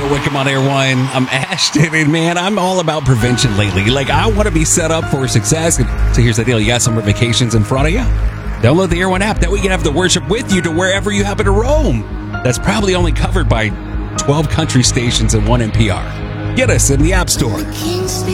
Welcome on Air One. I'm Ashton, and man, I'm all about prevention lately. Like, I want to be set up for success. And so here's the deal. You got summer vacations in front of you? Download the Air One app. That way you can have the worship with you to wherever you happen to roam. That's probably only covered by 12 country stations and 1 NPR. Get us in the App Store.